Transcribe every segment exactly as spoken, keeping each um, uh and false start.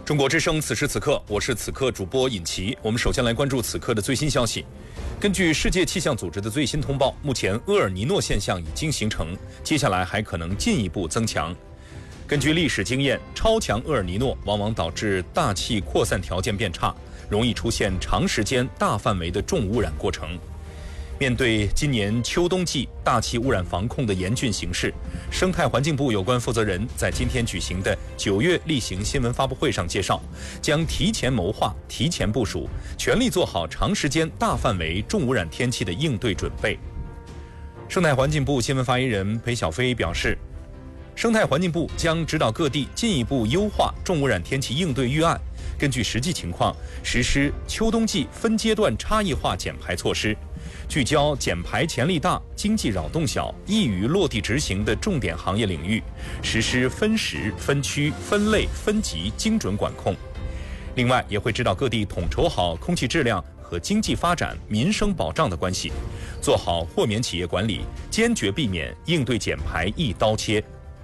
中国之声，此时此刻，我是此刻主播尹奇。我们首先来关注此刻的最新消息。根据世界气象组织的最新通报，目前厄尔尼诺现象已经形成，接下来还可能进一步增强。根据历史经验，超强厄尔尼诺往往导致大气扩散条件变差，容易出现长时间、大范围的重污染过程。面对今年秋冬季大气污染防控的严峻形势，生态环境部有关负责人在今天举行的九月例行新闻发布会上介绍，将提前谋划、提前部署，全力做好长时间、大范围重污染天气的应对准备。生态环境部新闻发言人裴晓飞表示，生态环境部将指导各地进一步优化重污染天气应对预案，根据实际情况实施秋冬季分阶段差异化减排措施，聚焦减排潜力大、经济扰动小、易于落地执行的重点行业领域，实施分时、分区、分类、分级精准管控。另外，也会指导各地统筹好空气质量和经济发展、民生保障的关系，做好豁免企业管理，坚决避免应对减排一刀切。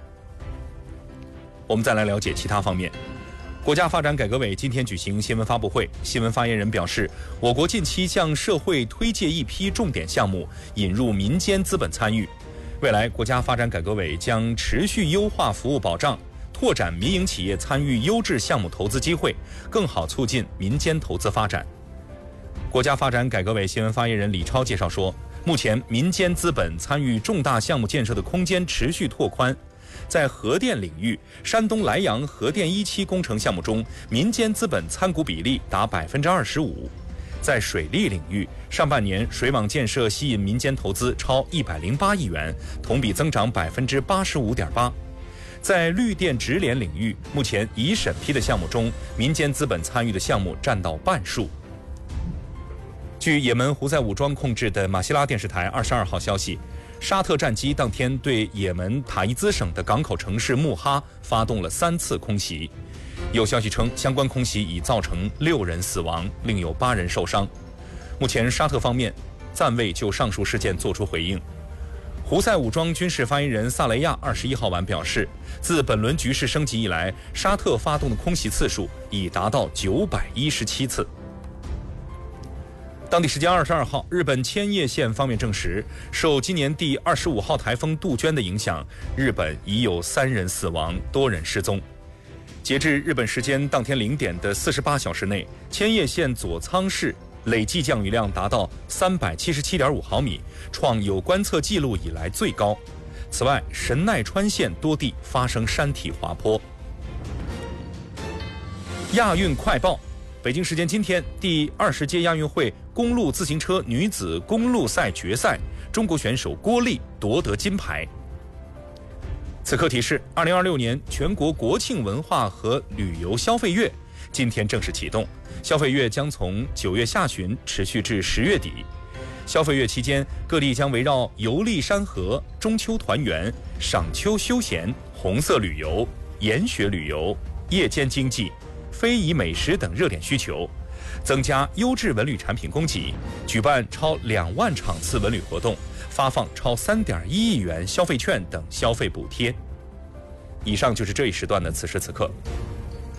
我们再来了解其他方面。国家发展改革委今天举行新闻发布会，新闻发言人表示，我国近期向社会推介一批重点项目，引入民间资本参与。未来，国家发展改革委将持续优化服务保障，拓展民营企业参与优质项目投资机会，更好促进民间投资发展。国家发展改革委新闻发言人李超介绍说，目前民间资本参与重大项目建设的空间持续拓宽。在核电领域，山东莱阳核电一期工程项目中，民间资本参股比例达百分之二十五。在水利领域，上半年水网建设吸引民间投资超一百零八亿元，同比增长百分之八十五点八。在绿电直联领域，目前已审批的项目中，民间资本参与的项目占到半数。据也门胡塞武装控制的马希拉电视台二十二号消息，沙特战机当天对也门塔伊兹省的港口城市穆哈发动了三次空袭。有消息称，相关空袭已造成六人死亡，另有八人受伤。目前，沙特方面暂未就上述事件作出回应。胡塞武装军事发言人萨雷亚二十一号晚表示，自本轮局势升级以来，沙特发动的空袭次数已达到九百一十七次。当地时间二十二号，日本千叶县方面证实，受今年第二十五号台风杜鹃的影响，日本已有三人死亡，多人失踪。截至日本时间当天零点的四十八小时内，千叶县佐仓市累计降雨量达到三百七十七点五毫米，创有观测记录以来最高。此外，神奈川县多地发生山体滑坡。亚运快报。北京时间今天，第二十届亚运会公路自行车女子公路赛决赛，中国选手郭丽夺得金牌。此刻提示：二零二六年全国国庆文化和旅游消费月今天正式启动，消费月将从九月下旬持续至十月底。消费月期间，各地将围绕游历山河、中秋团圆、赏秋休闲、红色旅游、研学旅游、夜间经济、非遗美食等热点需求，增加优质文旅产品供给，举办超两万场次文旅活动，发放超三点一亿元消费券等消费补贴。以上就是这一时段的此时此刻。